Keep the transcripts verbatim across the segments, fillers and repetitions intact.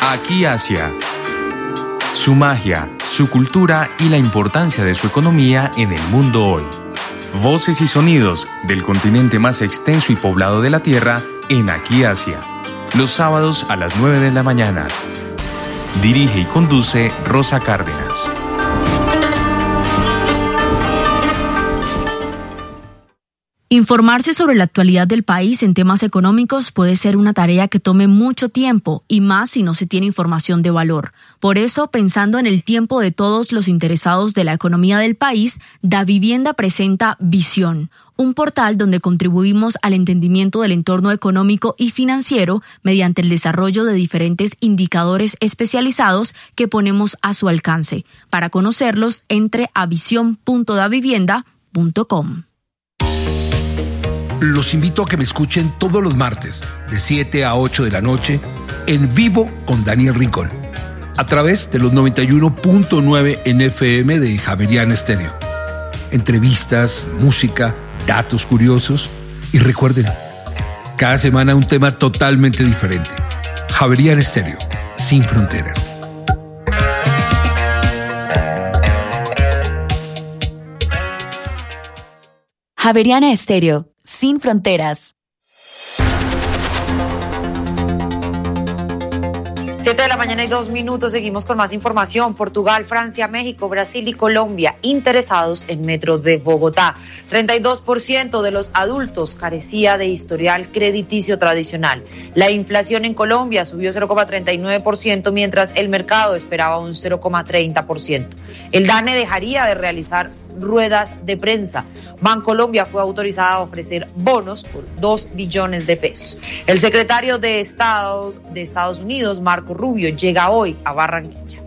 Aquí Asia. Su magia, su cultura y la importancia de su economía en el mundo hoy. Voces y sonidos del continente más extenso y poblado de la Tierra en Aquí Asia. Los sábados a las nueve de la mañana. Dirige y conduce Rosa Cárdenas. Informarse sobre la actualidad del país en temas económicos puede ser una tarea que tome mucho tiempo y más si no se tiene información de valor. Por eso, pensando en el tiempo de todos los interesados de la economía del país, Davivienda presenta Visión, un portal donde contribuimos al entendimiento del entorno económico y financiero mediante el desarrollo de diferentes indicadores especializados que ponemos a su alcance. Para conocerlos, entre a visión punto davivienda punto com. Los invito a que me escuchen todos los martes, de siete a ocho de la noche, en vivo con Daniel Rincón, a través de los noventa y uno punto nueve en F M de Javeriana Estéreo. Entrevistas, música, datos curiosos y recuerden, cada semana un tema totalmente diferente. Javeriana Estéreo, sin fronteras. Javeriana Estéreo, sin fronteras. Siete de la mañana y dos minutos, seguimos con más información. Portugal, Francia, México, Brasil y Colombia interesados en Metro de Bogotá. treinta y dos por ciento de los adultos carecía de historial crediticio tradicional. La inflación en Colombia subió cero coma treinta y nueve por ciento, mientras el mercado esperaba un cero coma treinta por ciento. El DANE dejaría de realizar ruedas de prensa. Bancolombia fue autorizada a ofrecer bonos por dos billones de pesos. El secretario de Estados, de Estados Unidos, Marco Rubio, llega hoy a Barranquilla.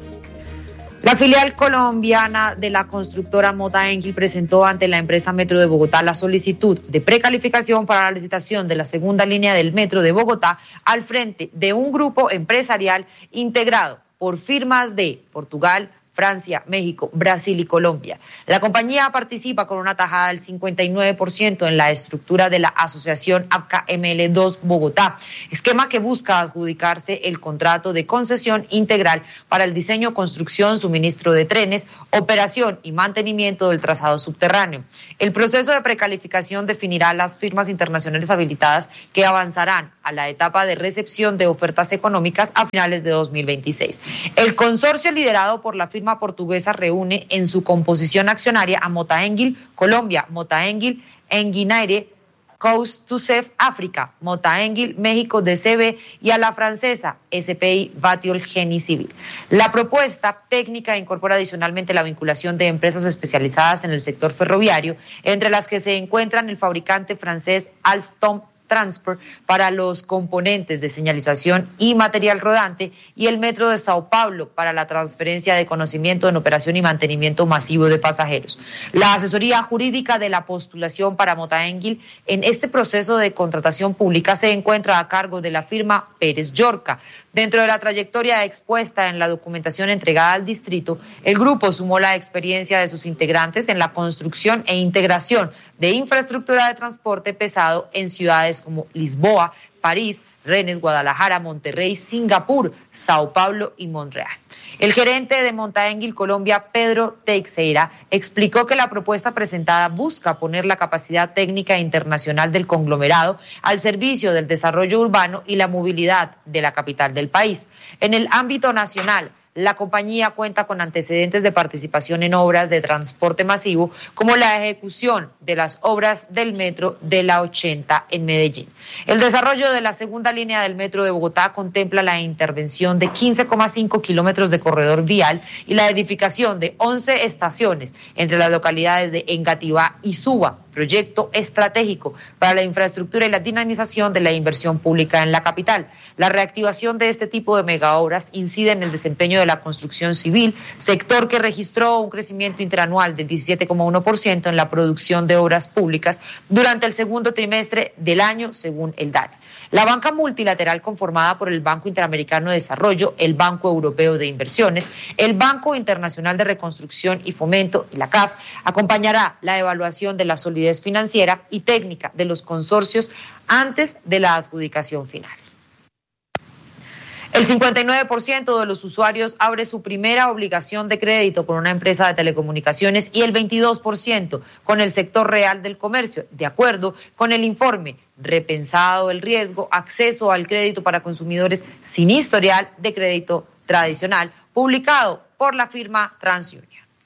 La filial colombiana de la constructora Mota Engil presentó ante la empresa Metro de Bogotá la solicitud de precalificación para la licitación de la segunda línea del Metro de Bogotá al frente de un grupo empresarial integrado por firmas de Portugal, Francia, México, Brasil y Colombia. La compañía participa con una tajada del cincuenta y nueve por ciento en la estructura de la asociación A P C A M L dos Bogotá, esquema que busca adjudicarse el contrato de concesión integral para el diseño, construcción, suministro de trenes, operación y mantenimiento del trazado subterráneo. El proceso de precalificación definirá las firmas internacionales habilitadas que avanzarán a la etapa de recepción de ofertas económicas a finales de dos mil veintiséis. El consorcio liderado por la firma portuguesa reúne en su composición accionaria a Mota Engil Colombia, Mota Engil Enguinaire Coast to Sef África, Mota Engil México D C B y a la francesa S P I Batiol Geni Civil. La propuesta técnica incorpora adicionalmente la vinculación de empresas especializadas en el sector ferroviario, entre las que se encuentran el fabricante francés Alstom Transport para los componentes de señalización y material rodante y el Metro de Sao Paulo para la transferencia de conocimiento en operación y mantenimiento masivo de pasajeros. La asesoría jurídica de la postulación para Mota Engil en este proceso de contratación pública se encuentra a cargo de la firma Pérez Llorca. Dentro de la trayectoria expuesta en la documentación entregada al distrito, el grupo sumó la experiencia de sus integrantes en la construcción e integración de infraestructura de transporte pesado en ciudades como Lisboa, París, Rennes, Guadalajara, Monterrey, Singapur, Sao Paulo y Montreal. El gerente de Mota Engil Colombia, Pedro Teixeira, explicó que la propuesta presentada busca poner la capacidad técnica internacional del conglomerado al servicio del desarrollo urbano y la movilidad de la capital del país. En el ámbito nacional, la compañía cuenta con antecedentes de participación en obras de transporte masivo, como la ejecución de las obras del metro de la ochenta en Medellín. El desarrollo de la segunda línea del metro de Bogotá contempla la intervención de quince coma cinco kilómetros de corredor vial y la edificación de once estaciones entre las localidades de Engativá y Suba, proyecto estratégico para la infraestructura y la dinamización de la inversión pública en la capital. La reactivación de este tipo de megaobras incide en el desempeño de la construcción civil, sector que registró un crecimiento interanual del diecisiete coma uno por ciento en la producción de obras públicas durante el segundo trimestre del año, según el DANE. La banca multilateral conformada por el Banco Interamericano de Desarrollo, el Banco Europeo de Inversiones, el Banco Internacional de Reconstrucción y Fomento y la C A F acompañará la evaluación de la solidez financiera y técnica de los consorcios antes de la adjudicación final. El cincuenta y nueve por ciento de los usuarios abre su primera obligación de crédito con una empresa de telecomunicaciones y el veintidós por ciento con el sector real del comercio, de acuerdo con el informe Repensado el riesgo, acceso al crédito para consumidores sin historial de crédito tradicional, publicado por la firma TransUnion.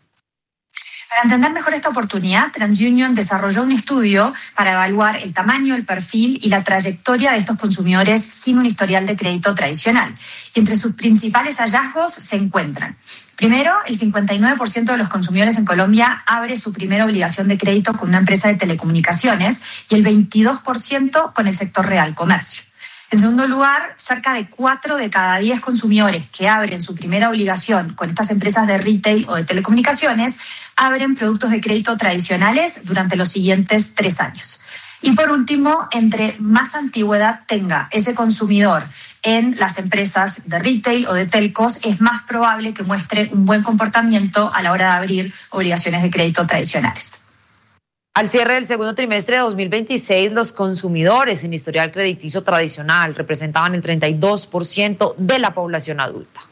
Para entender mejor esta oportunidad, TransUnion desarrolló un estudio para evaluar el tamaño, el perfil y la trayectoria de estos consumidores sin un historial de crédito tradicional. Y entre sus principales hallazgos se encuentran: primero, el cincuenta y nueve por ciento de los consumidores en Colombia abre su primera obligación de crédito con una empresa de telecomunicaciones y el veintidós por ciento con el sector real comercio. En segundo lugar, cerca de cuatro de cada diez consumidores que abren su primera obligación con estas empresas de retail o de telecomunicaciones abren productos de crédito tradicionales durante los siguientes tres años. Y por último, entre más antigüedad tenga ese consumidor en las empresas de retail o de telcos, es más probable que muestre un buen comportamiento a la hora de abrir obligaciones de crédito tradicionales. Al cierre del segundo trimestre de dos mil veintiséis, los consumidores sin historial crediticio tradicional representaban el treinta y dos por ciento de la población adulta.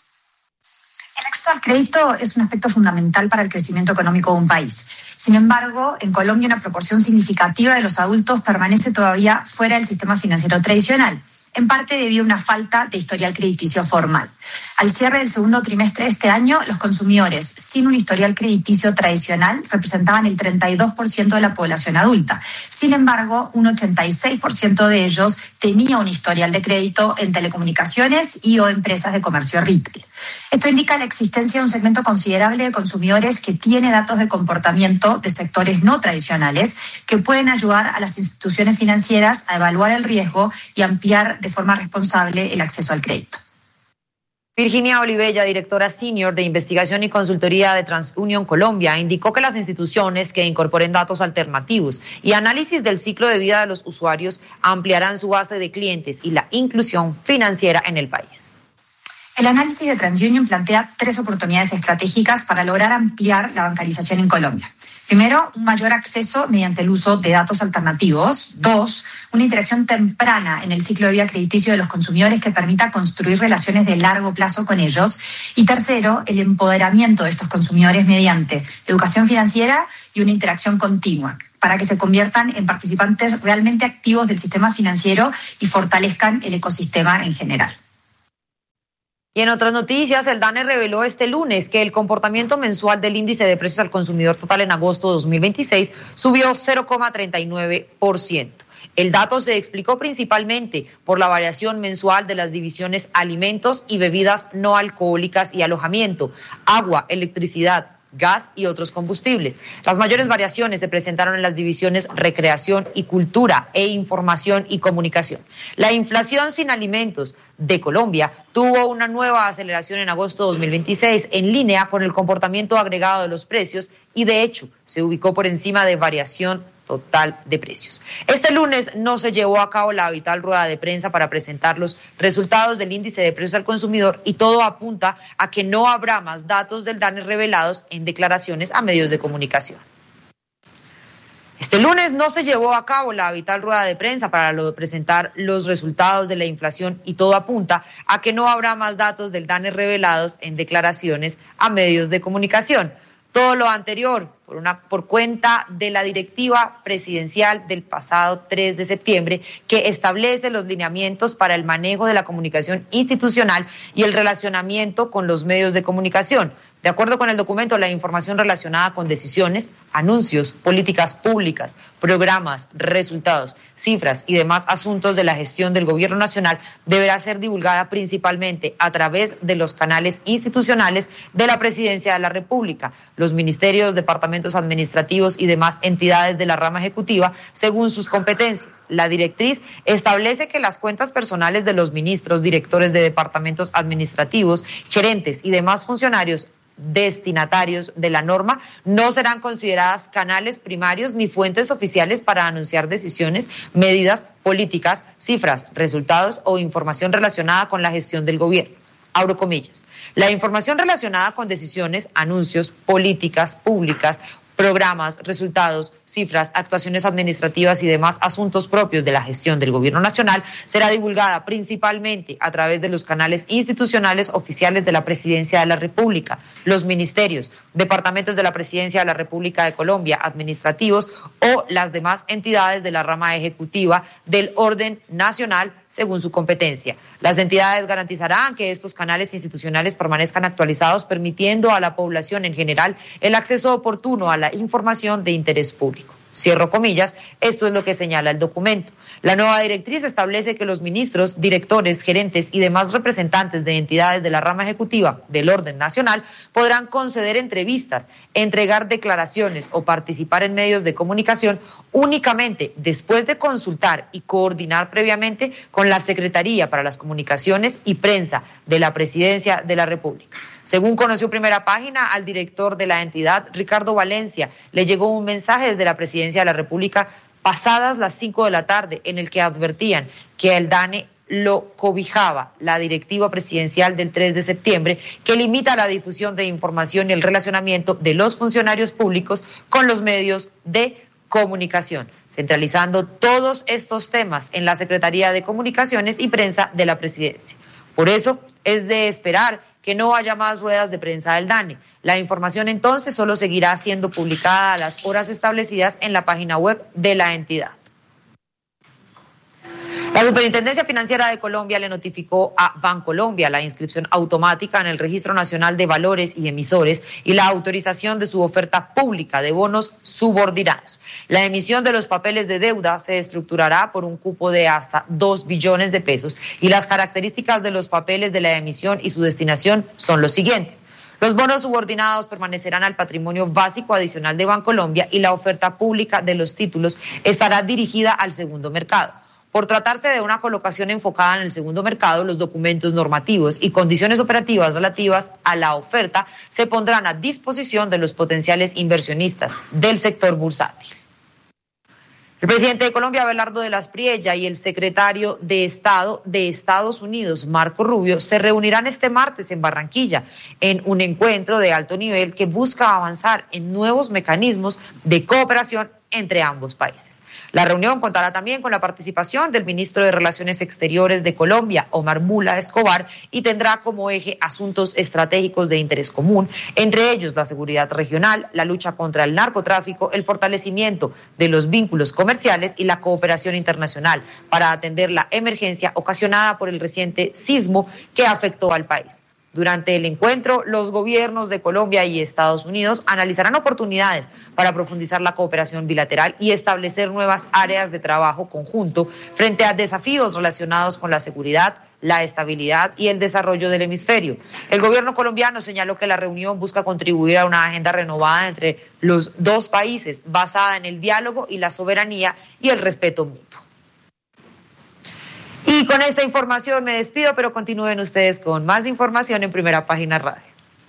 El acceso al crédito es un aspecto fundamental para el crecimiento económico de un país. Sin embargo, en Colombia una proporción significativa de los adultos permanece todavía fuera del sistema financiero tradicional, en parte debido a una falta de historial crediticio formal. Al cierre del segundo trimestre de este año, los consumidores sin un historial crediticio tradicional representaban el treinta y dos por ciento de la población adulta. Sin embargo, un ochenta y seis por ciento de ellos tenía un historial de crédito en telecomunicaciones y o empresas de comercio retail. Esto indica la existencia de un segmento considerable de consumidores que tiene datos de comportamiento de sectores no tradicionales que pueden ayudar a las instituciones financieras a evaluar el riesgo y ampliar de forma responsable el acceso al crédito. Virginia Olivella, directora senior de investigación y consultoría de TransUnion Colombia, indicó que las instituciones que incorporen datos alternativos y análisis del ciclo de vida de los usuarios ampliarán su base de clientes y la inclusión financiera en el país. El análisis de TransUnion plantea tres oportunidades estratégicas para lograr ampliar la bancarización en Colombia. Primero, un mayor acceso mediante el uso de datos alternativos. Dos, una interacción temprana en el ciclo de vida crediticio de los consumidores que permita construir relaciones de largo plazo con ellos. Y tercero, el empoderamiento de estos consumidores mediante educación financiera y una interacción continua, para que se conviertan en participantes realmente activos del sistema financiero y fortalezcan el ecosistema en general. Y en otras noticias, el DANE reveló este lunes que el comportamiento mensual del índice de precios al consumidor total en agosto de dos mil veintiséis subió cero coma treinta y nueve por ciento. El dato se explicó principalmente por la variación mensual de las divisiones alimentos y bebidas no alcohólicas y alojamiento, agua, electricidad, gas y otros combustibles. Las mayores variaciones se presentaron en las divisiones recreación y cultura e información y comunicación. La inflación sin alimentos de Colombia tuvo una nueva aceleración en agosto de dos mil veintiséis en línea con el comportamiento agregado de los precios y de hecho se ubicó por encima de variación total de precios. Este lunes no se llevó a cabo la habitual rueda de prensa para presentar los resultados del índice de precios al consumidor y todo apunta a que no habrá más datos del DANE revelados en declaraciones a medios de comunicación. Este lunes no se llevó a cabo la habitual rueda de prensa para lo, presentar los resultados de la inflación y todo apunta a que no habrá más datos del DANE revelados en declaraciones a medios de comunicación. Todo lo anterior por, una, por cuenta de la directiva presidencial del pasado tres de septiembre que establece los lineamientos para el manejo de la comunicación institucional y el relacionamiento con los medios de comunicación. De acuerdo con el documento, la información relacionada con decisiones, anuncios, políticas públicas, programas, resultados, cifras y demás asuntos de la gestión del gobierno nacional deberá ser divulgada principalmente a través de los canales institucionales de la Presidencia de la República, los ministerios, departamentos administrativos y demás entidades de la rama ejecutiva según sus competencias. La directriz establece que las cuentas personales de los ministros, directores de departamentos administrativos, gerentes y demás funcionarios destinatarios de la norma no serán consideradas canales primarios ni fuentes oficiales para anunciar decisiones, medidas, políticas, cifras, resultados o información relacionada con la gestión del gobierno. Abro comillas. La información relacionada con decisiones, anuncios, políticas públicas, programas, resultados, cifras, actuaciones administrativas y demás asuntos propios de la gestión del Gobierno Nacional será divulgada principalmente a través de los canales institucionales oficiales de la Presidencia de la República, los ministerios, departamentos de la Presidencia de la República de Colombia, administrativos o las demás entidades de la rama ejecutiva del orden nacional según su competencia. Las entidades garantizarán que estos canales institucionales permanezcan actualizados, permitiendo a la población en general el acceso oportuno a la información de interés público. Cierro comillas, esto es lo que señala el documento. La nueva directriz establece que los ministros, directores, gerentes y demás representantes de entidades de la rama ejecutiva del orden nacional podrán conceder entrevistas, entregar declaraciones o participar en medios de comunicación únicamente después de consultar y coordinar previamente con la Secretaría para las Comunicaciones y Prensa de la Presidencia de la República. Según conoció Primera Página, al director de la entidad, Ricardo Valencia, le llegó un mensaje desde la Presidencia de la República pasadas las cinco de la tarde, en el que advertían que el DANE lo cobijaba la directiva presidencial del tres de septiembre, que limita la difusión de información y el relacionamiento de los funcionarios públicos con los medios de comunicación, centralizando todos estos temas en la Secretaría de Comunicaciones y Prensa de la Presidencia. Por eso es de esperar que no haya más ruedas de prensa del DANE. La información entonces solo seguirá siendo publicada a las horas establecidas en la página web de la entidad. La Superintendencia Financiera de Colombia le notificó a Bancolombia la inscripción automática en el Registro Nacional de Valores y Emisores y la autorización de su oferta pública de bonos subordinados. La emisión de los papeles de deuda se estructurará por un cupo de hasta dos billones de pesos y las características de los papeles de la emisión y su destinación son los siguientes. Los bonos subordinados permanecerán al patrimonio básico adicional de Bancolombia y la oferta pública de los títulos estará dirigida al segundo mercado. Por tratarse de una colocación enfocada en el segundo mercado, los documentos normativos y condiciones operativas relativas a la oferta se pondrán a disposición de los potenciales inversionistas del sector bursátil. El presidente de Colombia, Abelardo de las Priella, y el secretario de Estado de Estados Unidos, Marco Rubio, se reunirán este martes en Barranquilla en un encuentro de alto nivel que busca avanzar en nuevos mecanismos de cooperación entre ambos países. La reunión contará también con la participación del ministro de Relaciones Exteriores de Colombia, Omar Mula Escobar, y tendrá como eje asuntos estratégicos de interés común, entre ellos la seguridad regional, la lucha contra el narcotráfico, el fortalecimiento de los vínculos comerciales y la cooperación internacional para atender la emergencia ocasionada por el reciente sismo que afectó al país. Durante el encuentro, los gobiernos de Colombia y Estados Unidos analizarán oportunidades para profundizar la cooperación bilateral y establecer nuevas áreas de trabajo conjunto frente a desafíos relacionados con la seguridad, la estabilidad y el desarrollo del hemisferio. El gobierno colombiano señaló que la reunión busca contribuir a una agenda renovada entre los dos países basada en el diálogo y la soberanía y el respeto mutuo. Y con esta información me despido, pero continúen ustedes con más información en Primera Página Radio.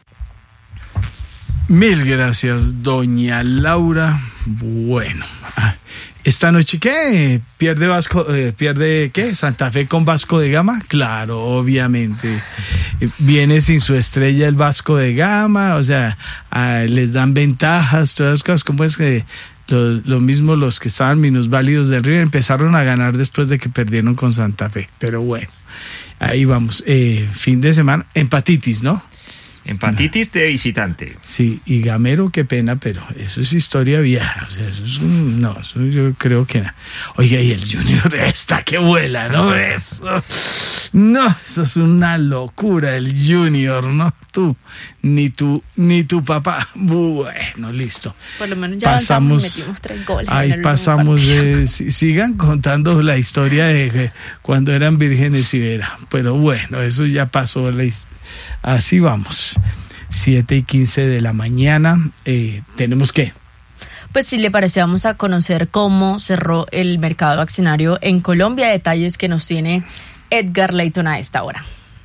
Mil gracias, doña Laura. Bueno, esta noche, ¿qué? ¿Pierde Vasco, eh, pierde qué? ¿Santa Fe con Vasco de Gama? Claro, obviamente. Viene sin su estrella el Vasco de Gama, o sea, ah, les dan ventajas, todas las cosas. ¿Cómo es que Lo, lo mismo los que estaban minusválidos del River empezaron a ganar después de que perdieron con Santa Fe? Pero bueno, ahí vamos. Eh, fin de semana, empatitis, ¿no? Empatitis de visitante. Sí, y Gamero, qué pena, pero eso es historia vieja. O sea, eso es un, no, eso yo creo que no. Oiga, y el Junior está que vuela, ¿no? Eso, no, eso es una locura, el Junior, ¿no? Tú, ni tú, ni tu papá. Bueno, listo. Por lo menos ya pasamos, y metimos tres goles. Ahí pasamos, de, sigan contando la historia de cuando eran vírgenes y vera. Pero bueno, eso ya pasó la historia. Así vamos, siete y quince de la mañana, eh, ¿tenemos qué? Pues si le parece, vamos a conocer cómo cerró el mercado accionario en Colombia, detalles que nos tiene Edgar Leighton a esta hora.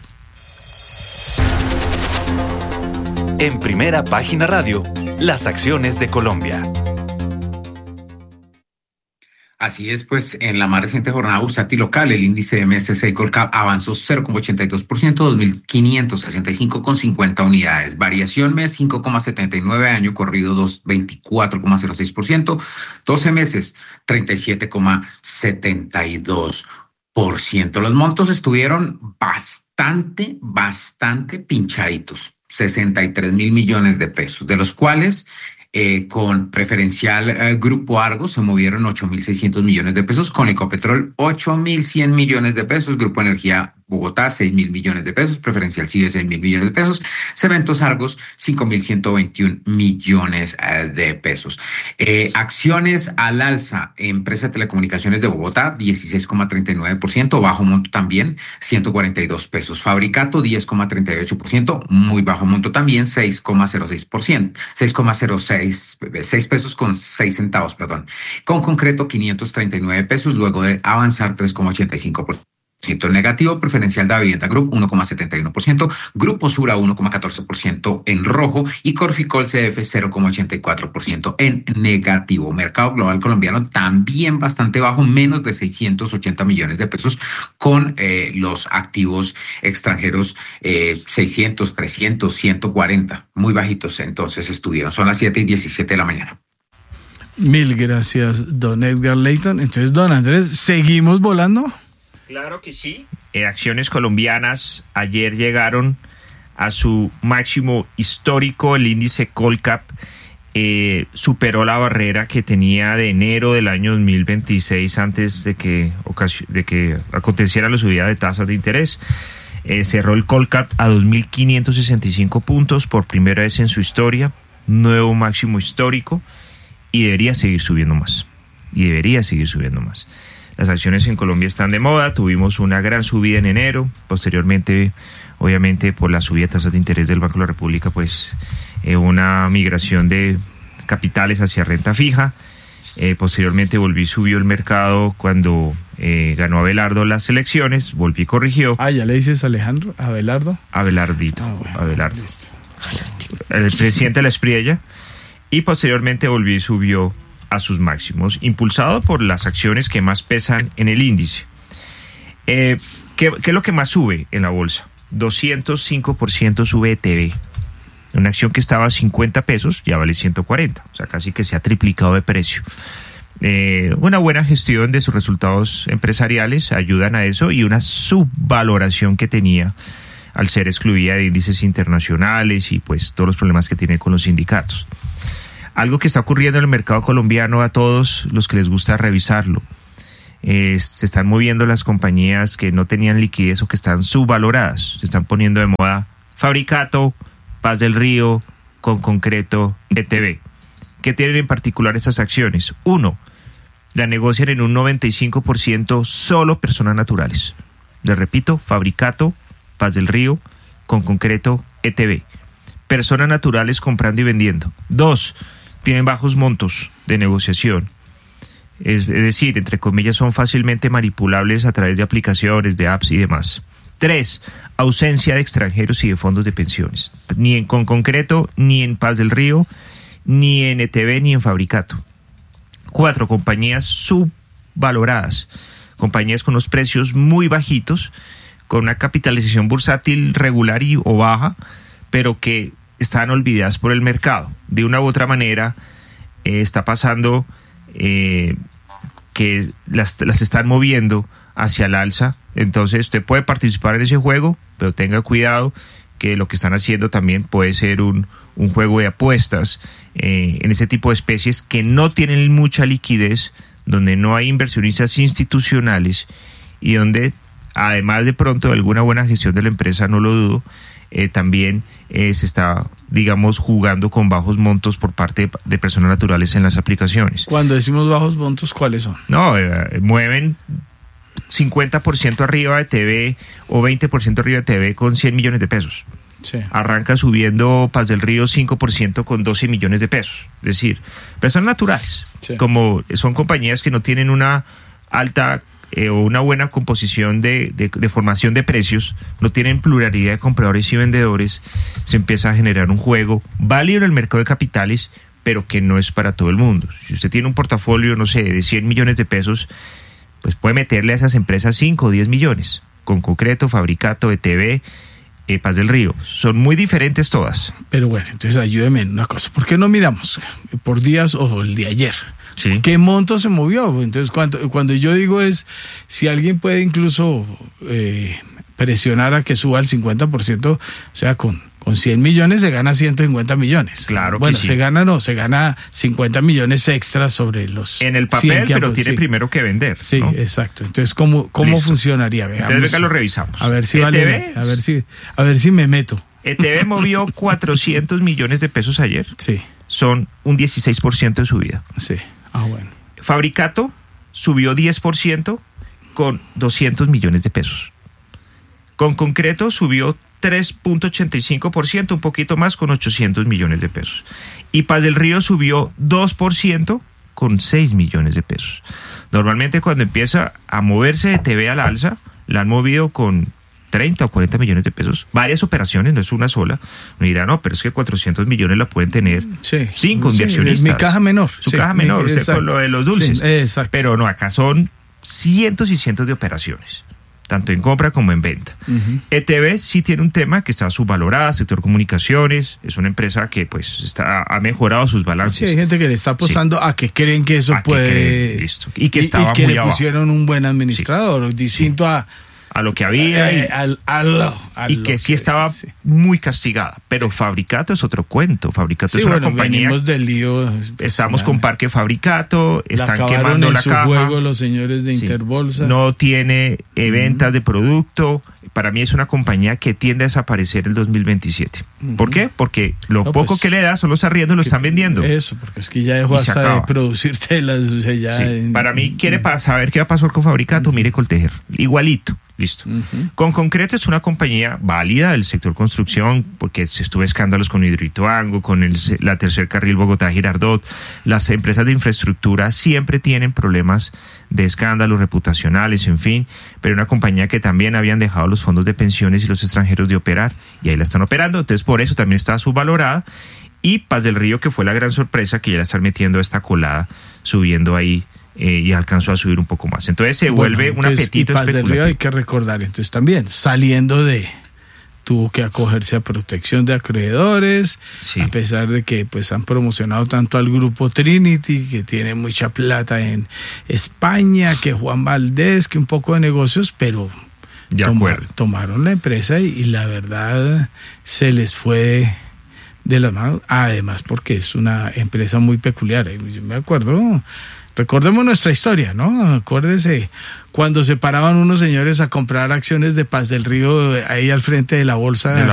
En Primera Página Radio, las acciones de Colombia. Así es, pues en la más reciente jornada bursátil local, el índice M S C I Colcap avanzó cero coma ochenta y dos por ciento, dos mil quinientos sesenta y cinco coma cincuenta unidades. Variación mes cinco coma setenta y nueve, año corrido veinticuatro coma cero seis por ciento, doce meses treinta y siete coma setenta y dos por ciento. Los montos estuvieron bastante, bastante pinchaditos, sesenta y tres mil millones de pesos, de los cuales Eh, con preferencial eh, Grupo Argos se movieron ocho mil seiscientos millones de pesos, con Ecopetrol ocho mil cien millones de pesos, Grupo Energía Bogotá seis mil millones de pesos, preferencial CIBE seis mil millones de pesos, Cementos Argos cinco mil ciento veintiún millones eh, de pesos. Eh, acciones al alza, Empresa de Telecomunicaciones de Bogotá dieciséis coma treinta y nueve por ciento, bajo monto también, ciento cuarenta y dos pesos. Fabricato diez coma treinta y ocho por ciento, muy bajo monto también, seis coma cero seis por ciento, seis coma cero seis, seis pesos con seis centavos, perdón. Con Concreto quinientos treinta y nueve pesos, luego de avanzar tres coma ochenta y cinco por ciento negativo. Preferencial de Vivienda Group uno coma setenta y uno por ciento, Grupo Sura uno coma catorce por ciento en rojo y Corficol C F cero coma ochenta y cuatro por ciento en negativo. Mercado global colombiano también bastante bajo, menos de seiscientos ochenta millones de pesos, con eh, los activos extranjeros eh, seiscientos, trescientos, ciento cuarenta, muy bajitos entonces estuvieron. Son las siete y diecisiete de la mañana. Mil gracias, don Edgar Leighton. Entonces, don Andrés, ¿seguimos volando? Claro que sí. Eh, acciones colombianas ayer llegaron a su máximo histórico. El índice Colcap eh, superó la barrera que tenía de enero del año dos mil veintiséis, antes de que, de que aconteciera la subida de tasas de interés. Eh, cerró el Colcap a dos mil quinientos sesenta y cinco puntos por primera vez en su historia, nuevo máximo histórico, y debería seguir subiendo más. Y debería seguir subiendo más. Las acciones en Colombia están de moda, tuvimos una gran subida en enero, posteriormente, obviamente, por la subida de tasas de interés del Banco de la República, pues eh, una migración de capitales hacia renta fija. Eh, posteriormente volví, subió el mercado cuando eh, ganó Abelardo las elecciones, volví y corrigió. Ah, ¿ya le dices Alejandro? ¿Abelardo? Abelardito, ah, bueno, Abelardo. El presidente de la Espriella. Y posteriormente volví y subió a sus máximos, impulsado por las acciones que más pesan en el índice. Eh, ¿qué, ¿Qué es lo que más sube en la bolsa? doscientos cinco por ciento sube E T B. Una acción que estaba a cincuenta pesos, ya vale ciento cuarenta, o sea, casi que se ha triplicado de precio. Eh, una buena gestión de sus resultados empresariales ayudan a eso, y una subvaloración que tenía al ser excluida de índices internacionales y pues todos los problemas que tiene con los sindicatos. Algo que está ocurriendo en el mercado colombiano, a todos los que les gusta revisarlo, eh, se están moviendo las compañías que no tenían liquidez o que están subvaloradas. Se están poniendo de moda Fabricato, Paz del Río, Con Concreto, E T B. ¿Qué tienen en particular estas acciones? Uno, la negocian en un noventa y cinco por ciento solo personas naturales. Les repito, Fabricato, Paz del Río, Con Concreto, E T B. Personas naturales comprando y vendiendo. Dos, tienen bajos montos de negociación. Es, es decir, entre comillas, son fácilmente manipulables a través de aplicaciones, de apps y demás. Tres, ausencia de extranjeros y de fondos de pensiones. Ni en Con Concreto, ni en Paz del Río, ni en E T B, ni en Fabricato. Cuatro, compañías subvaloradas. Compañías con los precios muy bajitos, con una capitalización bursátil regular y, o baja, pero que están olvidadas por el mercado. De una u otra manera, eh, está pasando eh, que las, las están moviendo hacia el alza. Entonces usted puede participar en ese juego, pero tenga cuidado que lo que están haciendo también puede ser un, un juego de apuestas eh, en ese tipo de especies que no tienen mucha liquidez, donde no hay inversionistas institucionales y donde, además de pronto de alguna buena gestión de la empresa, no lo dudo, Eh, también eh, se está, digamos, jugando con bajos montos por parte de, de personas naturales en las aplicaciones. Cuando decimos bajos montos, ¿cuáles son? No, eh, mueven cincuenta por ciento arriba de T V o veinte por ciento arriba de T V con cien millones de pesos. Sí. Arranca subiendo Paz del Río cinco por ciento con doce millones de pesos. Es decir, personas naturales, sí. Como son compañías que no tienen una alta Eh, o una buena composición de, de, de formación de precios, no tienen pluralidad de compradores y vendedores, se empieza a generar un juego válido en el mercado de capitales, pero que no es para todo el mundo. Si usted tiene un portafolio, no sé, de cien millones de pesos, pues puede meterle a esas empresas cinco o diez millones, con Concreto, Fabricato, E T B, eh, Paz del Río. Son muy diferentes todas. Pero bueno, entonces ayúdeme en una cosa. ¿Por qué no miramos por días o el de ayer? Sí. ¿Qué monto se movió? Entonces, cuando, cuando yo digo es, si alguien puede incluso eh, presionar a que suba al cincuenta por ciento, o sea, con, con cien millones se gana ciento cincuenta millones. Claro que bueno, sí. se gana no, se gana cincuenta millones extras sobre los en el papel, que, pero pues, tiene sí. primero que vender, Sí, ¿no? exacto. Entonces, ¿cómo, cómo Listo. funcionaría? Veamos. Entonces, venga, lo revisamos. A ver si E T vale, B, a ver si, a ver si me meto. E T B movió cuatrocientos millones de pesos ayer. Sí. Son un dieciséis por ciento de subida. Sí. Ah, bueno. Fabricato subió diez por ciento con doscientos millones de pesos. Con Concreto subió tres punto ochenta y cinco por ciento, un poquito más, con ochocientos millones de pesos. Y Paz del Río subió dos por ciento con seis millones de pesos. Normalmente cuando empieza a moverse E T B al alza, la han movido con treinta o cuarenta millones de pesos, varias operaciones, no es una sola. Me dirá, no, pero es que cuatrocientos millones la pueden tener sí, cinco sí, inversionistas. Mi caja menor. Su sí, caja menor, mi, usted con lo de los dulces. Sí, exacto. Pero no, acá son cientos y cientos de operaciones, tanto en compra como en venta. Uh-huh. E T B sí tiene un tema que está subvalorada, sector comunicaciones, es una empresa que pues está, ha mejorado sus balances. Sí, hay gente que le está apostando sí. a que creen que eso a puede... Que creen, listo. Y que estaba y, y que muy le abajo. Pusieron un buen administrador, sí. distinto sí. a... a lo que había eh, y, al, al, al y que sí estaba sí. muy castigada, pero sí. Fabricato es otro cuento. Fabricato sí, es una bueno, compañía, venimos del lío, pues, estamos la, con Parque Fabricato, están la quemando en la su caja, juego los señores de sí. Interbolsa, no tiene eh, ventas uh-huh. de producto. Para mí es una compañía que tiende a desaparecer el dos mil veintisiete. Uh-huh. ¿Por qué? Porque lo no, poco pues, que le da son los arriendos, lo están vendiendo. Eso, porque es que ya dejó hasta de producir telas. O sea, ya sí. en, Para mí, quiere uh-huh. saber qué va a pasar con Fabricato, uh-huh. mire Coltejer, igualito. Listo. Uh-huh. Con Concreto es una compañía válida del sector construcción, porque se estuvo escándalos con Hidroituango, con el, la tercer carril Bogotá-Girardot. Las empresas de infraestructura siempre tienen problemas de escándalos reputacionales, en fin, pero una compañía que también habían dejado los fondos de pensiones y los extranjeros de operar, y ahí la están operando, entonces por eso también está subvalorada. Y Paz del Río, que fue la gran sorpresa, que ya la están metiendo a esta colada, subiendo ahí. Eh, y alcanzó a subir un poco más. Entonces se bueno, vuelve entonces, un apetito y Paz especulativo. Del Río hay que recordar, entonces también, saliendo de... tuvo que acogerse a protección de acreedores, sí. a pesar de que pues han promocionado tanto al grupo Trinity, que tiene mucha plata en España, que Juan Valdés, que un poco de negocios, pero tomar, tomaron la empresa y, y la verdad se les fue de las manos, además porque es una empresa muy peculiar. Yo me acuerdo... Recordemos nuestra historia, ¿no? Acuérdese cuando se paraban unos señores a comprar acciones de Paz del Río ahí al frente de la bolsa. De la